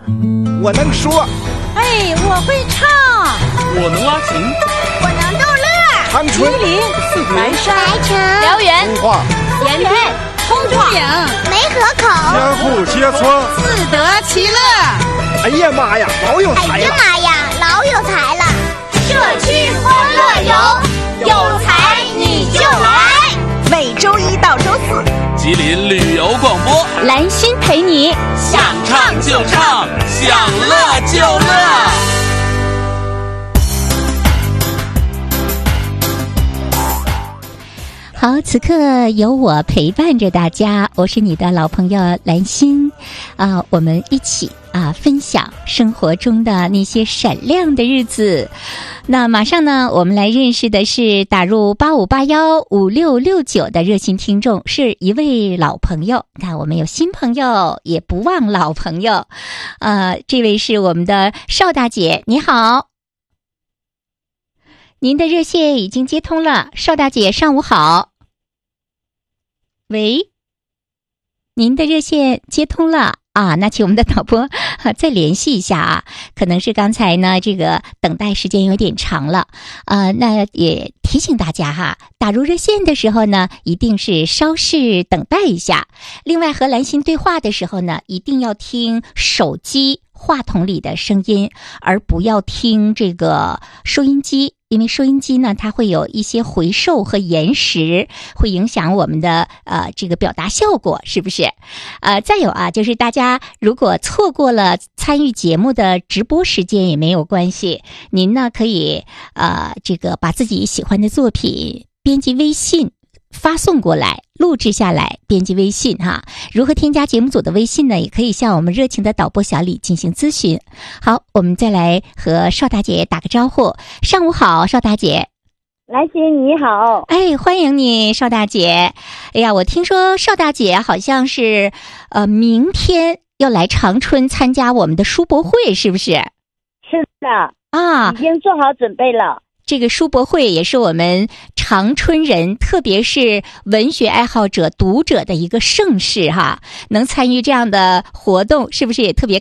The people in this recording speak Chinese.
我能说。 哎，我会唱。 我能拉琴。 我能逗乐。 长春、 吉林、白沙、 白城、 辽源、 通化、 延边、通州岭、 梅河口、 江户街村、 自得其乐。 哎呀妈呀，老有才了！ 哎呀妈呀，老有才了！ 社区欢乐游，有才你就来。 每周一到周四， 吉林旅游广播， 兰心陪你想唱就唱，想乐就乐。 好，此刻有我陪伴着大家，我是你的老朋友兰心啊，我们一起分享生活中的那些闪亮的日子。那马上呢，我们来认识的是打入85815669的热心听众，是一位老朋友。你看，我们有新朋友，也不忘老朋友。这位是我们的邵大姐，你好。您的热线已经接通了，邵大姐，上午好。喂，您的热线接通了啊，那请我们的导播再联系一下啊，可能是刚才呢这个等待时间有点长了那也提醒大家哈，打入热线的时候呢，一定是稍事等待一下。另外和兰心对话的时候呢，一定要听手机话筒里的声音，而不要听这个收音机。因为收音机呢，它会有一些回授和延时，会影响我们的这个表达效果，是不是？再有就是大家如果错过了参与节目的直播时间也没有关系，您呢可以这个把自己喜欢的作品编辑微信发送过来，录制下来，编辑微信哈。如何添加节目组的微信呢？也可以向我们热情的导播小李进行咨询。好，我们再来和邵大姐打个招呼。上午好，邵大姐。 兰心你好。 哎，欢迎你，邵大姐。哎呀，我听说邵大姐好像是明天要来长春参加我们的书博会，是不是？ 是的啊， 已经做好准备了。 这个书博会也是我们长春人，特别是文学爱好者、读者的一个盛事哈。能参与这样的活动，是不是也特别